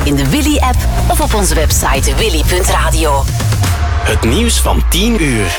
in de Willy-app of op onze website willy.radio. Het nieuws van 10 uur.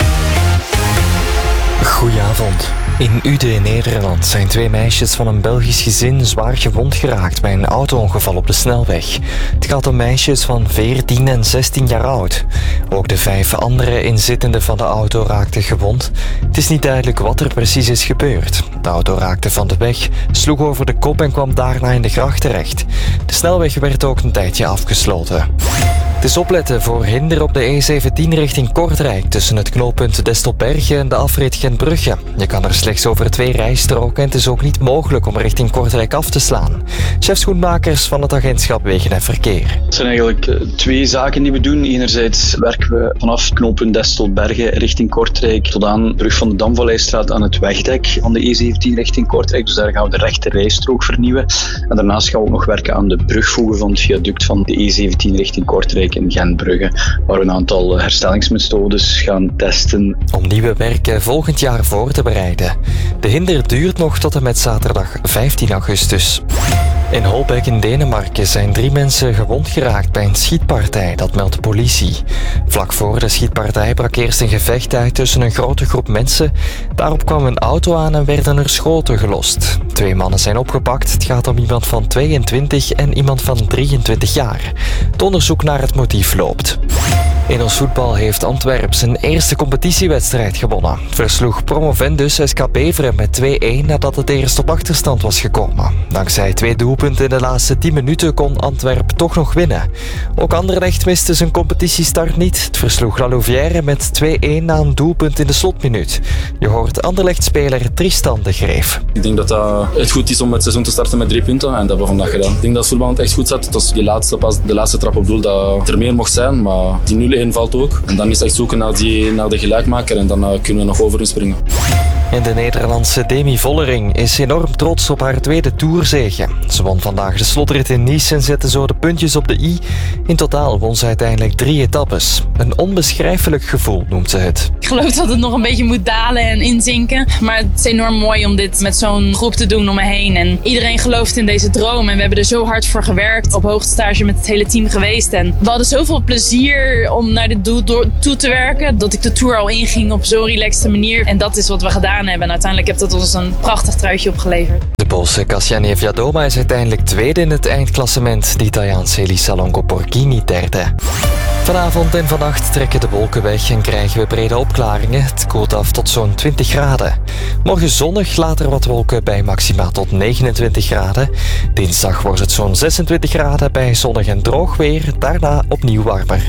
Goedenavond. In Uden in Nederland zijn 2 meisjes van een Belgisch gezin zwaar gewond geraakt bij een auto-ongeval op de snelweg. Het gaat om meisjes van 14 en 16 jaar oud. Ook de 5 andere inzittenden van de auto raakten gewond. Het is niet duidelijk wat er precies is gebeurd. De auto raakte van de weg, sloeg over de kop en kwam daarna in de gracht terecht. De snelweg werd ook een tijdje afgesloten. Het is opletten voor hinder op de E17 richting Kortrijk tussen het knooppunt Destelbergen en de afrit Gentbrugge. Je kan er slechts over 2 rijstroken en het is ook niet mogelijk om richting Kortrijk af te slaan. Chef schoenmakers van het agentschap Wegen en Verkeer. Het zijn eigenlijk 2 zaken die we doen. Enerzijds werken we vanaf knooppunt Destelbergen richting Kortrijk tot aan de brug van de Damvalleistraat aan het wegdek van de E17 richting Kortrijk. Dus daar gaan we de rechte rijstrook vernieuwen. En daarnaast gaan we ook nog werken aan de brugvoegen van het viaduct van de E17 richting Kortrijk in Gentbrugge, waar we een aantal herstellingsmethodes gaan testen. Om nieuwe werken volgend jaar voor te bereiden. De hinder duurt nog tot en met zaterdag 15 augustus. In Holbæk in Denemarken zijn 3 mensen gewond geraakt bij een schietpartij, dat meldt de politie. Vlak voor de schietpartij brak eerst een gevecht uit tussen een grote groep mensen. Daarop kwam een auto aan en werden er schoten gelost. 2 mannen zijn opgepakt. Het gaat om iemand van 22 en iemand van 23 jaar. Het onderzoek naar het motief loopt. In ons voetbal heeft Antwerp zijn eerste competitiewedstrijd gewonnen. Versloeg promovendus SK Beveren met 2-1 nadat het eerst op achterstand was gekomen. Dankzij 2 doelpunten in de laatste 10 minuten kon Antwerp toch nog winnen. Ook Anderlecht miste zijn competitiestart niet. Het versloeg La Louvière met 2-1 na een doelpunt in de slotminuut. Je hoort Anderlecht-speler Tristan de Greef. Ik denk dat het goed is om het seizoen te starten met 3 punten en dat hebben we vandaag gedaan. Ik denk dat het voetbal echt goed zat. Het was die laatste pas, de laatste trap op doel dat er meer mocht zijn, maar die 0-1 valt ook. En dan is het echt zoeken naar de gelijkmaker en dan kunnen we nog over springen. En de Nederlandse Demi Vollering is enorm trots op haar 2e toerzege. Ze won vandaag de slotrit in Nice en zette zo de puntjes op de i. In totaal won ze uiteindelijk 3 etappes. Een onbeschrijfelijk gevoel noemt ze het. Ik geloof dat het nog een beetje moet dalen en inzinken. Maar het is enorm mooi om dit met zo'n groep te doen om me heen. En iedereen gelooft in deze droom en we hebben er zo hard voor gewerkt. Op hoogtestage met het hele team geweest. En we hadden zoveel plezier om naar dit doel toe te werken. Dat ik de Tour al inging op zo'n relaxte manier. En dat is wat we gedaan hebben. En uiteindelijk heeft dat ons een prachtig truitje opgeleverd. De Poolse Kasia Niewiadoma is uiteindelijk 2e in het eindklassement. De Italiaanse Elisa Longo Borghini 3e. Vanavond en vannacht trekken de wolken weg en krijgen we brede opklaringen. Het koelt af tot zo'n 20 graden. Morgen zonnig, later wat wolken bij maxima tot 29 graden. Dinsdag wordt het zo'n 26 graden bij zonnig en droog weer. Daarna opnieuw warmer.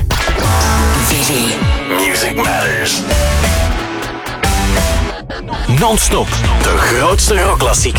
Music Matters. Non-stop, de grootste rockklassiekers.